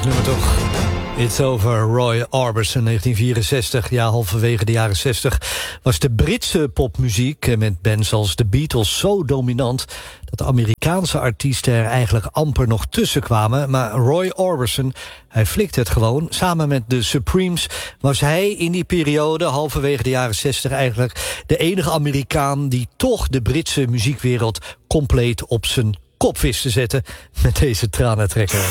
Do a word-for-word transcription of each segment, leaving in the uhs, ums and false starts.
Leuk nummer toch? It's Over, Roy Orbison, negentien vierenzestig. Ja, halverwege de jaren zestig was de Britse popmuziek met bands als de Beatles zo dominant dat de Amerikaanse artiesten er eigenlijk amper nog tussen kwamen. Maar Roy Orbison, hij flikte het gewoon. Samen met de Supremes was hij in die periode, halverwege de jaren zestig eigenlijk, de enige Amerikaan die toch de Britse muziekwereld compleet op zijn kop wist te zetten met deze tranentrekker.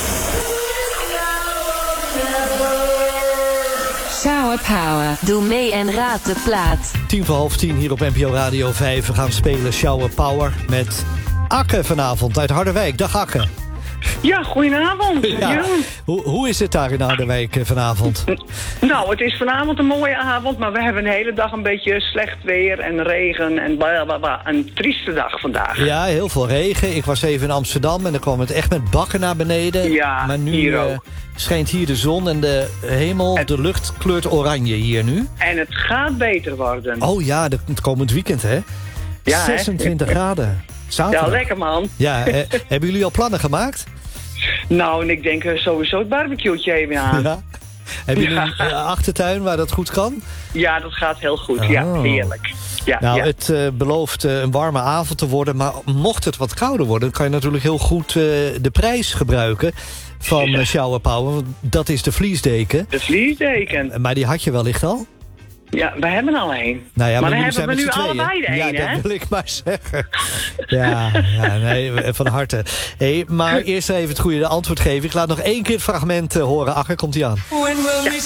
Shower Power. Doe mee en raad de plaat. Tien voor half tien hier op N P O Radio vijf. We gaan spelen Shower Power met Akke vanavond uit Harderwijk. Dag Akke. Ja, goedenavond. Ja. Ja. Hoe, hoe is het daar in Harderwijk vanavond? Nou, het is vanavond een mooie avond, maar we hebben een hele dag een beetje slecht weer en regen en blablabla. Een trieste dag vandaag. Ja, heel veel regen. Ik was even in Amsterdam en dan kwam het echt met bakken naar beneden. Ja, maar nu hier uh, ook. schijnt hier de zon en de hemel, Het... de lucht kleurt oranje hier nu. En het gaat beter worden. Oh ja, de, het komend weekend hè? Ja, zesentwintig hè? graden. Zaterdag. Ja, lekker man. Ja, eh, hebben jullie al plannen gemaakt? Nou, en ik denk uh, sowieso het barbecue'tje even aan. Ja. Ja. Hebben jullie Ja. een uh, achtertuin waar dat goed kan? Ja, dat gaat heel goed. Oh. Ja, heerlijk. Ja, Nou, ja. het uh, belooft uh, een warme avond te worden. Maar mocht het wat kouder worden, dan kan je natuurlijk heel goed uh, de prijs gebruiken van uh, Shower Power. Want dat is de vliesdeken. De vliesdeken. Maar die had je wellicht al? Ja, we hebben al één. Nou ja, maar, maar dan jullie hebben we nu zijn met z'n allebei de tweeën. één, Ja, hè? dat wil ik maar zeggen. Ja, ja nee, van harte. Hey, maar eerst even het goede antwoord geven. Ik laat nog één keer het fragment uh, horen. Akker, komt hij aan. When will we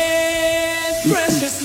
share precious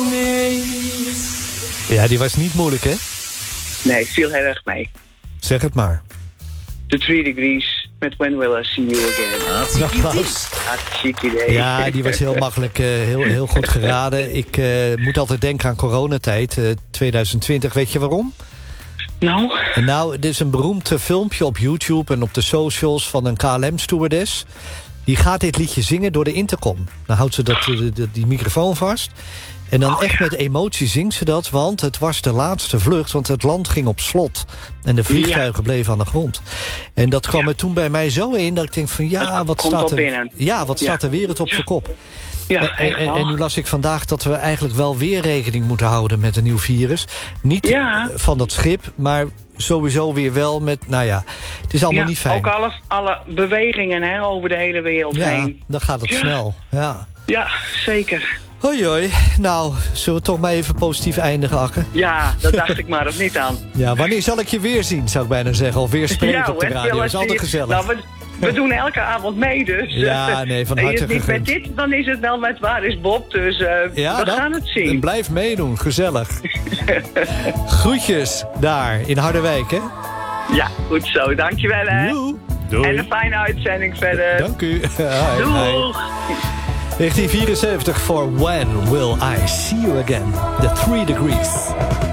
moments? Ja, die was niet moeilijk, hè? Nee, het viel heel erg mee. Zeg het maar. The Three Degrees met When Will I See You Again. Applaus. Hartstikke idee. Ja, die was heel makkelijk, uh, heel, heel goed geraden. Ik uh, moet altijd denken aan coronatijd, uh, twintig twintig. Weet je waarom? Nou? Nou, het is een beroemd uh, filmpje op YouTube en op de socials van een K L M-stewardess. Die gaat dit liedje zingen door de intercom. Dan houdt ze dat, uh, die, die microfoon vast. En dan Oh, echt ja. met emotie zingt ze dat, want het was de laatste vlucht, want het land ging op slot. En de vliegtuigen Ja. bleven aan de grond. En dat kwam Ja. er toen bij mij zo in dat ik denk van ja, Dat wat komt staat wel er, binnen. ja, wat Ja. staat de wereld op Ja. zijn kop. Ja, En, echt en, wel. en nu las ik vandaag dat we eigenlijk wel weer rekening moeten houden met een nieuw virus. Niet Ja. van dat schip, maar sowieso weer wel met, nou ja, het is allemaal Ja, niet fijn. ook alle, alle bewegingen hè, over de hele wereld Ja, heen. dan gaat het Ja. snel. Ja. Ja, zeker. Hoi hoi. Nou, zullen we toch maar even positief eindigen, Akke? Ja, dat dacht ik maar of niet aan. Ja, wanneer zal ik je weer zien, zou ik bijna zeggen. Of weer spreken Ja, op de hoor, radio. Dat is Phil, altijd als je- gezellig. Nou, we, we doen elke avond mee, dus. Ja, nee, van En harte is het niet gegund. met dit, dan is het wel met Waar is Bob. Dus uh, Ja, we dan, gaan het dan zien. blijf meedoen, gezellig. Groetjes daar in Harderwijk, hè? Ja, goed zo. Dankjewel, hè. Joe. Doei. En een fijne uitzending verder. Dank u. Hi, hi. Doeg. negentien vierenzeventig voor When Will I See You Again? The Three Degrees.